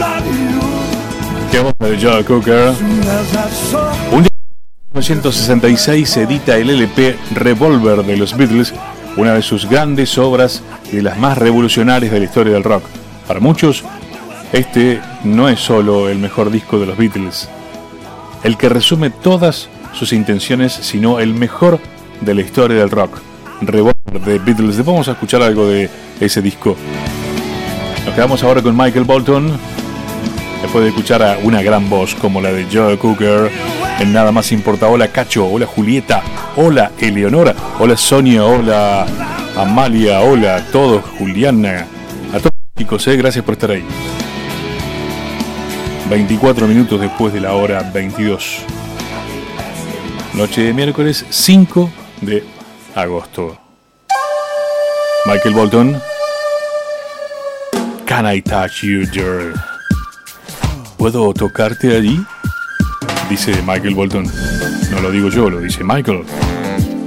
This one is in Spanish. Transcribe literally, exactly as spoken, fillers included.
Qué onda de Joe Cocker. Un día en mil novecientos sesenta y seis se edita el L P Revolver de los Beatles, una de sus grandes obras y de las más revolucionarias de la historia del rock. Para muchos, este no es solo el mejor disco de los Beatles, el que resume todas sus intenciones, sino el mejor de la historia del rock. Revolver de Beatles. Vamos a escuchar algo de ese disco. Nos quedamos ahora con Michael Bolton, después de escuchar a una gran voz como la de Joe Cocker en Nada Más Importa. Hola Cacho, hola Julieta, hola Eleonora, hola Sonia, hola Amalia, hola a todos, Juliana, a todos chicos, eh, gracias por estar ahí. veinticuatro minutos después de la hora veintidós. Noche de miércoles cinco de agosto. Michael Bolton. Can I touch you, girl? ¿Puedo tocarte allí? Dice Michael Bolton. No lo digo yo, lo dice Michael.